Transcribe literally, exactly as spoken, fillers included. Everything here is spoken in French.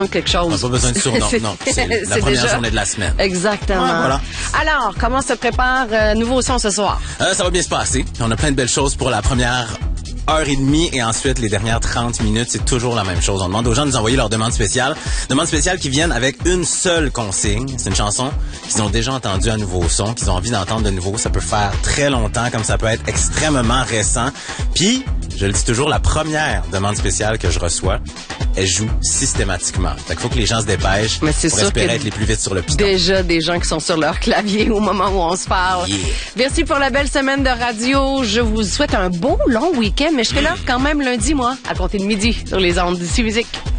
quelque chose. On n'a pas besoin de surnom, non. C'est la c'est première déjà... journée de la semaine. Exactement. Ouais, voilà. Alors, comment se prépare euh, Nouveau Son ce soir? Euh, ça va bien se passer. On a plein de belles choses pour la première heure et demie et ensuite les dernières trente minutes, c'est toujours la même chose. On demande aux gens de nous envoyer leurs demandes spéciales. Demandes spéciales qui viennent avec une seule consigne. C'est une chanson qu'ils ont déjà entendue à Nouveau Son, qu'ils ont envie d'entendre de nouveau. Ça peut faire très longtemps, comme ça peut être extrêmement récent. Puis, je le dis toujours, la première demande spéciale que je reçois, elle joue systématiquement. Fait qu'il faut que les gens se dépêchent Mais c'est pour sûr espérer que être les plus vite sur le piton. Déjà des gens qui sont sur leur clavier au moment où on se parle. Yeah. Merci pour la belle semaine de radio. Je vous souhaite un beau long week-end, mais je serai là quand même lundi, moi, à compter de midi sur les ondes d'ici musique.